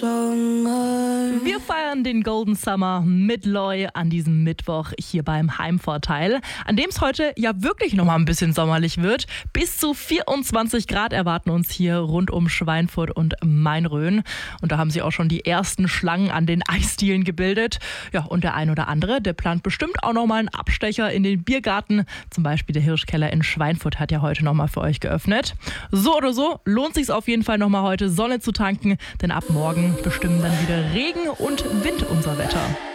Summer. Wir feiern den Golden Summer mit Loy an diesem Mittwoch hier beim Heimvorteil, an dem es heute ja wirklich nochmal ein bisschen sommerlich wird. Bis zu 24 Grad erwarten uns hier rund um Schweinfurt und Main-Rhön. Und da haben sich auch schon die ersten Schlangen an den Eisdielen gebildet. Ja, und der ein oder andere, der plant bestimmt auch nochmal einen Abstecher in den Biergarten. Zum Beispiel der Hirschkeller in Schweinfurt hat ja heute nochmal für euch geöffnet. So oder so lohnt sich's auf jeden Fall nochmal heute Sonne zu tanken, denn ab morgen bestimmen dann wieder Regen und Wind unser Wetter.